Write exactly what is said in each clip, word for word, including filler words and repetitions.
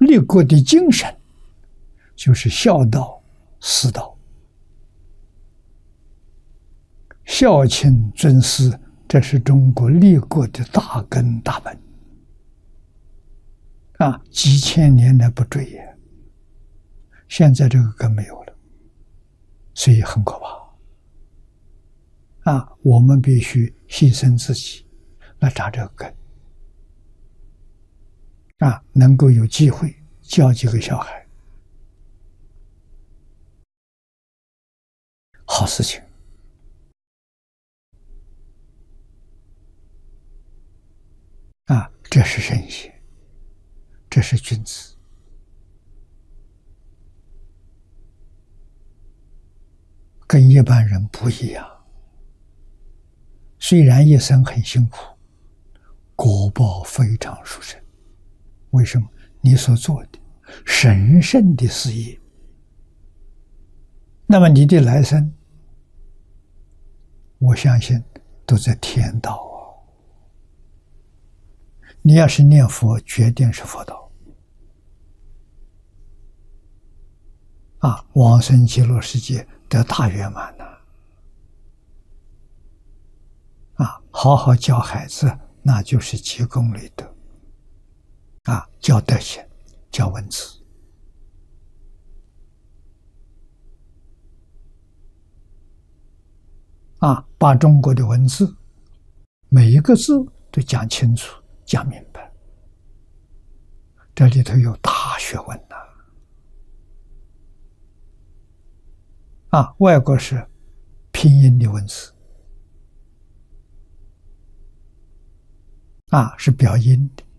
立国的精神就是孝道、师道、孝亲尊师，这是中国立国的大根大本啊！几千年来不坠也，现在这个根没有了，所以很可怕啊！我们必须牺牲自己来扎这个根啊！能够有机会教几个小孩，好事情啊！这是圣贤，这是君子。跟一般人不一样，虽然一生很辛苦，果报非常殊胜。为什么？你所做的神圣的事业，那么你的来生，我相信都在天道啊。你要是念佛，决定是佛道啊，往生极乐世界得大圆满呐！啊，好好教孩子，那就是积功累德啊，教德行，教文字啊，把中国的文字每一个字都讲清楚、讲明白，这里头有大学问呐！啊，外国是拼音的文字，啊，是表音的，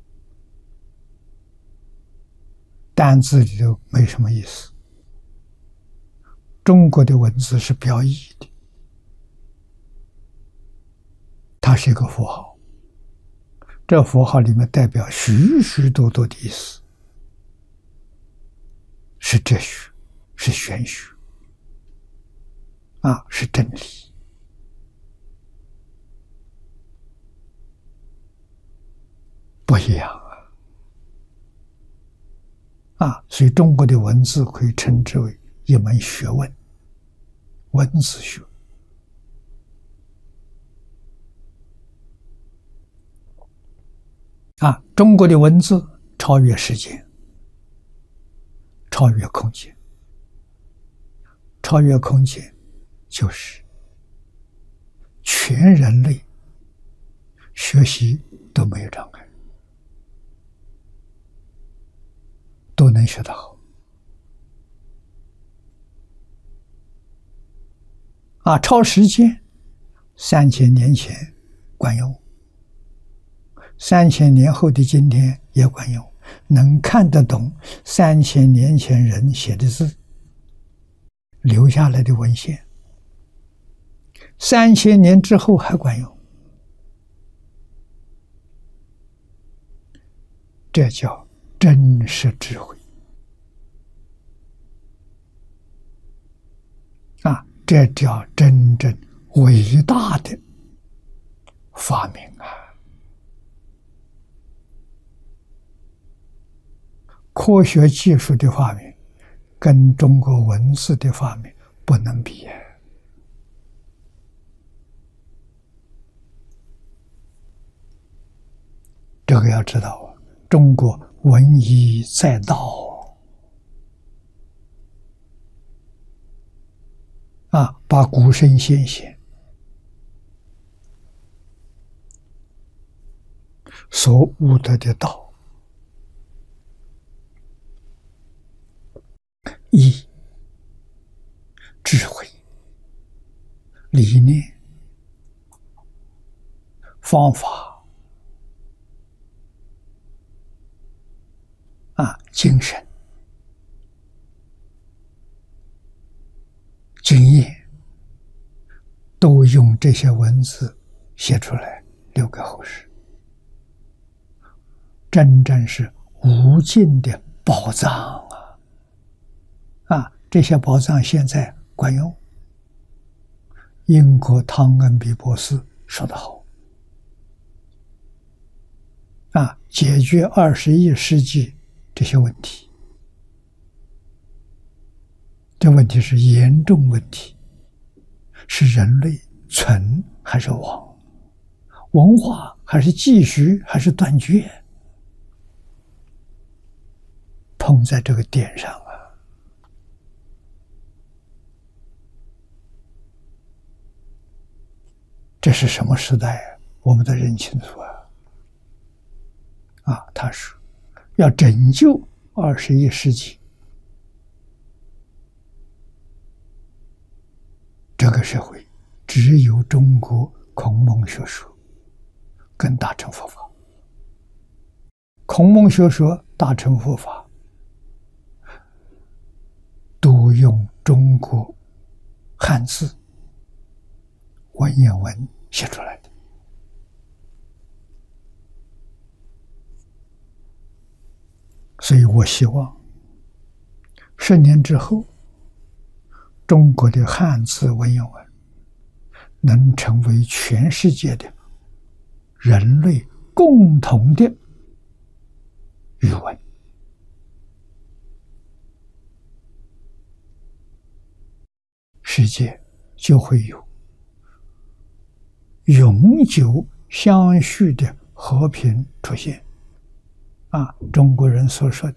单字里头没什么意思。中国的文字是表意的，它是一个符号，这符号里面代表许许多多的意思，是哲学，是玄学。啊，是真理不一样啊！啊，所以中国的文字可以称之为一门学问，文字学啊。中国的文字超越时间，超越空间，超越空间。就是全人类学习都没有障碍，都能学得好啊！超时间，三千年前管用，三千年后的今天也管用，能看得懂三千年前人写的字，留下来的文献。三千年之后还管用，这叫真实智慧啊！这叫真正伟大的发明啊！科学技术的发明跟中国文字的发明不能比啊！这个要知道啊，中国文以载道啊，把古圣先贤所悟得的道，义、智慧、理念、方法。啊，精神、经验，都用这些文字写出来，留给后世，真正是无尽的宝藏啊！啊，这些宝藏现在管用。英国汤恩比博士说得好，啊，解决二十一世纪这些问题。这问题是严重问题，是人类存还是亡，文化还是继续还是断绝，碰在这个点上啊。这是什么时代啊？我们得认清楚啊！啊，他说要拯救二十一世纪这个社会，只有中国孔孟学说跟大乘佛法。孔孟学说、大乘佛法都用中国汉字文言文写出来的。所以我希望十年之后，中国的汉字文言文能成为全世界的人类共同的语文，世界就会有永久相续的和平出现。啊，中国人所说的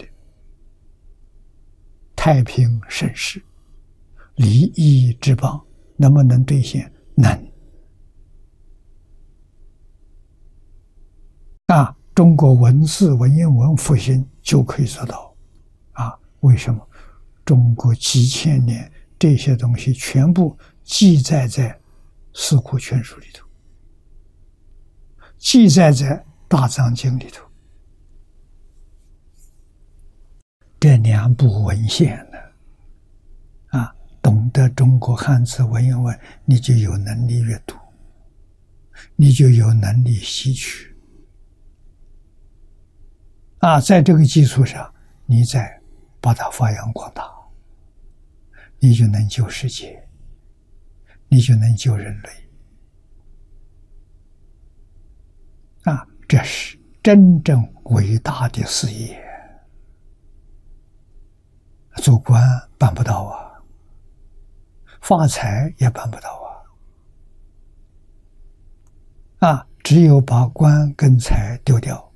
太平盛世、礼义之邦，能不能兑现？能。啊，中国文字文言文复兴就可以做到。啊，为什么？中国几千年这些东西全部记载在《四库全书》里头，记载在《大藏经》里头。这两部文献呢，啊，懂得中国汉字文言文，你就有能力阅读，你就有能力吸取。啊，在这个基础上，你再把它发扬光大，你就能救世界，你就能救人类。啊，这是真正伟大的事业。做官办不到啊，发财也办不到啊！啊，只有把官跟财丢掉。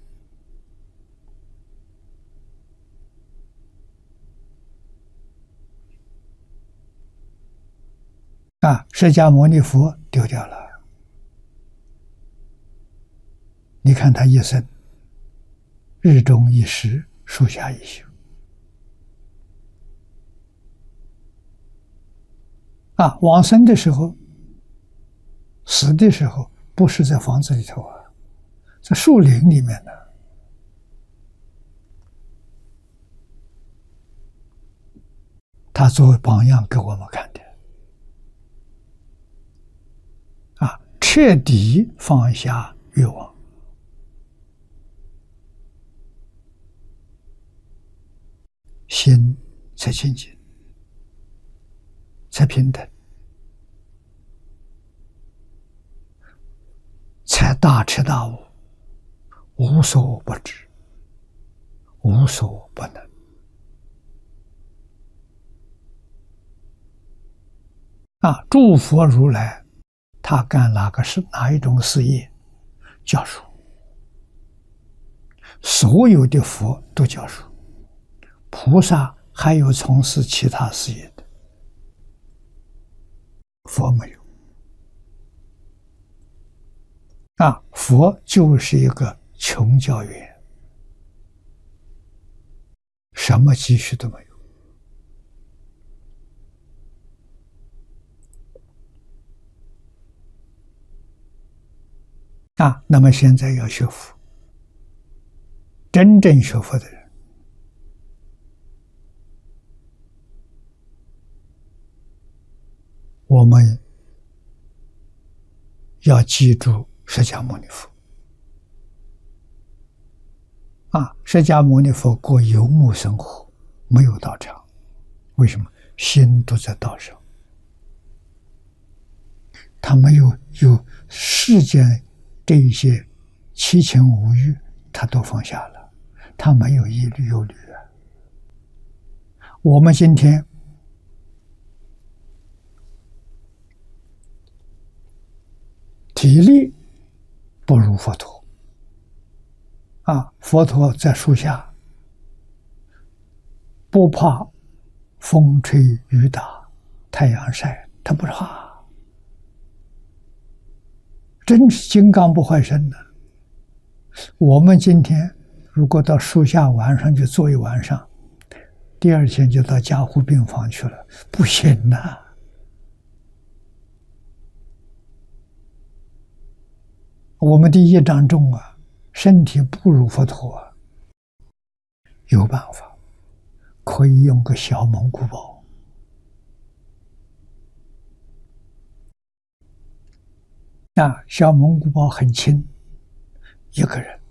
啊，释迦牟尼佛丢掉了。你看他一生，日中一时，树下一宿。啊，往生的时候，死的时候，不是在房子里头啊，在树林里面呢。他作为榜样给我们看的。啊，彻底放下欲望，心才清净，才平等，才大彻大悟，无所不知，无所不能。啊，诸佛如来，他干哪个事，哪一种事业？教书。所有的佛都教书，菩萨还有从事其他事业的，佛没有。啊，佛就是一个穷教员，什么积蓄都没有。啊，那么现在要学佛，真正学佛的人，我们要记住释迦牟尼佛。啊，释迦牟尼佛过游牧生活，没有道场，为什么？心都在道上，他没有有世间这一些七情五欲，他都放下了，他没有疑虑忧虑啊。 我们今天体力不如佛陀啊，佛陀在树下，不怕风吹雨打、太阳晒，他不怕，真是金刚不坏身的。我们今天如果到树下晚上就坐一晚上，第二天就到加护病房去了，不行呐！我们的业障重啊，身体不如佛陀啊，有办法，可以用个小蒙古包啊，小蒙古包很轻，一个人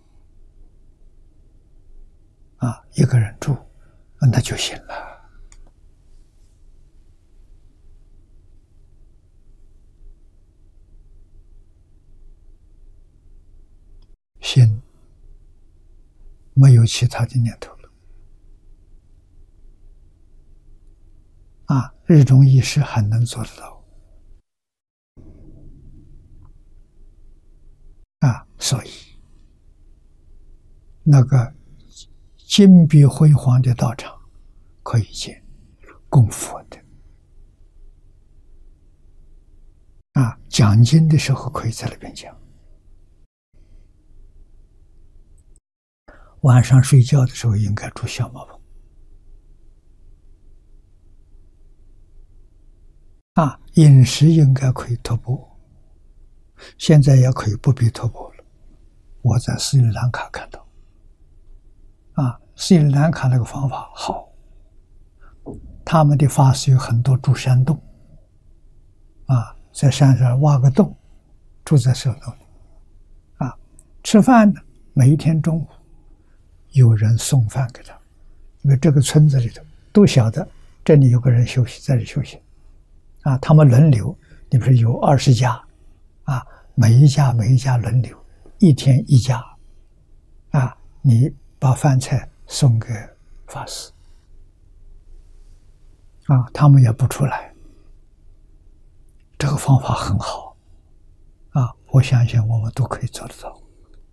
啊，一个人住，那就行了。心没有其他的念头了啊，日中意识还能做得到啊，所以那个金碧辉煌的道场可以见供佛的啊，讲经的时候可以在那边讲，晚上睡觉的时候应该住小茅棚啊，饮食应该可以托钵，现在也可以不必托钵了。我在斯里兰卡看到啊，斯里兰卡那个方法好，他们的法师有很多住山洞啊，在山上挖个洞，住在山洞里啊，吃饭呢，每一天中午有人送饭给他，因为这个村子里头都晓得这里有个人休息，在这里休息啊，他们轮流，你比如有二十家啊，每一家每一家轮流，一天一家啊，你把饭菜送给法师啊，他们也不出来，这个方法很好啊，我相信我们都可以做得到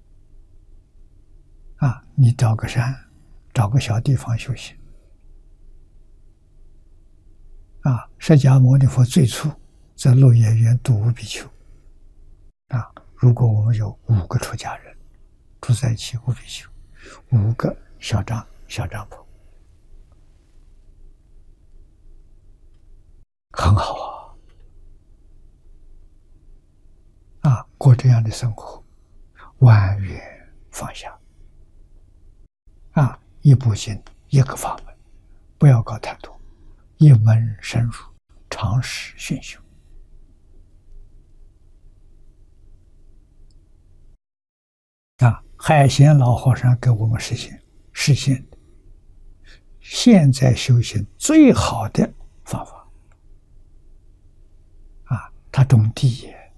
啊，你找个山，找个小地方休息啊，释迦牟尼佛最初在鹿野园度无比丘啊，如果我们有五个出家人住在一起，五比丘，五个小帐小帐篷，很好啊！啊，过这样的生活，万缘放下啊！一部经，一个法门，不要搞太多，一门深入，常识熏修。啊，海贤老和尚给我们实现实现的现在修行最好的方法啊，他种地也，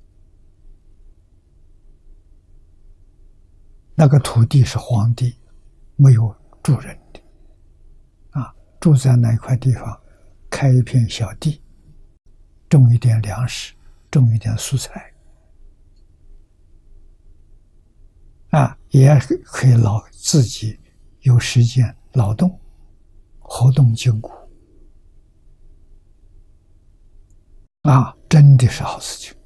那个土地是荒地，没有住人的啊，住在那一块地方，开一片小地，种一点粮食，种一点蔬菜。啊，也可以劳自己有时间劳动，活动筋骨，啊，真的是好事情。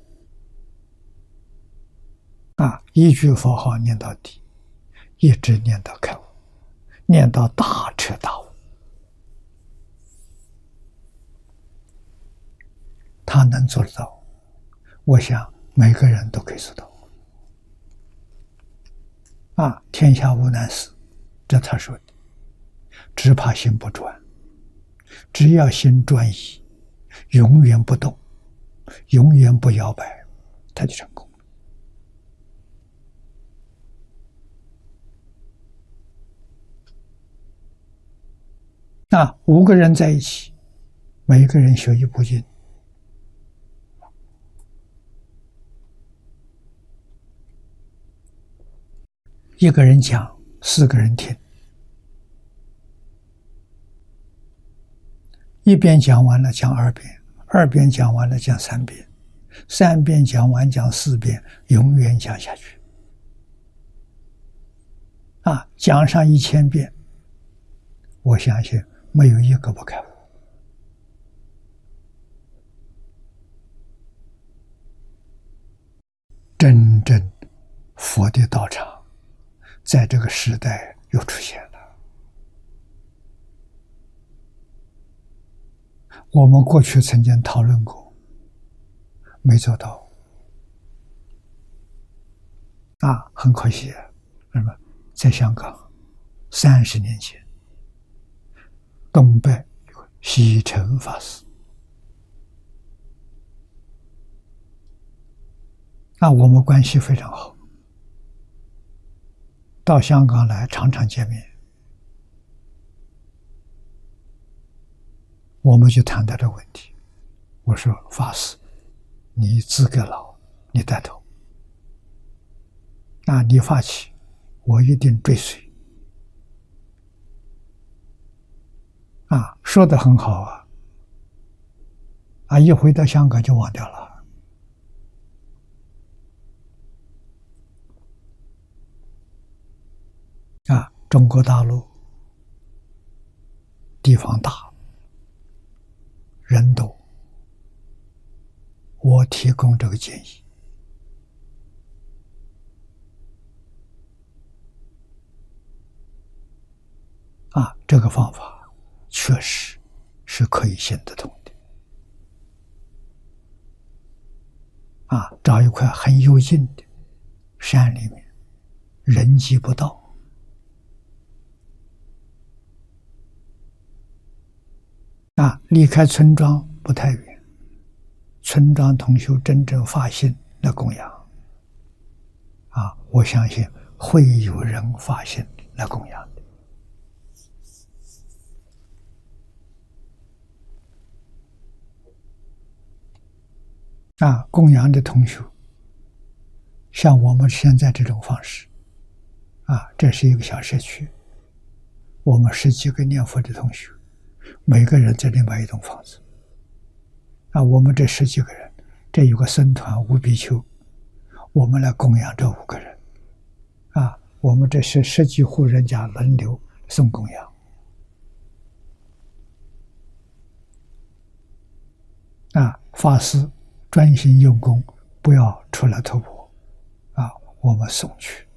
啊，一句佛号念到底，一直念到开悟，念到大彻大悟，他能做得到，我想每个人都可以做到。啊，天下无难事，这他说的，只怕心不专，只要心专一，永远不动，永远不摇摆，他就成功了。啊，五个人在一起，每一个人学一部经，一个人讲，四个人听， 一遍讲完了讲二遍，二遍讲完了讲三遍，三遍讲完讲四遍，永远讲下去。啊，讲上一千遍，我相信没有一个不开悟。真正佛的道场，在这个时代又出现了。我们过去曾经讨论过，没做到。啊，很可惜啊，那么在香港，三十年前，东北有西城法师，那我们关系非常好，到香港来常常见面，我们就谈到这个问题。我说法师，你资格老，你带头，那你发起，我一定追随。啊，说得很好啊，啊，一回到香港就忘掉了。啊，中国大陆地方大，人多，我提供这个建议。啊，这个方法确实是可以行得通的。啊，找一块很幽静的山里面，人迹不到。啊，离开村庄不太远，村庄同修真正发心来供养。啊，我相信会有人发心来供养的。啊，供养的同修，像我们现在这种方式，啊，这是一个小社区，我们十几个念佛的同修，每个人这里买一栋房子。啊，我们这十几个人，这有个僧团五比丘，我们来供养这五个人。啊，我们这是十几户人家轮流送供养。啊，法师专心用功，不要出来托钵。啊，我们送去。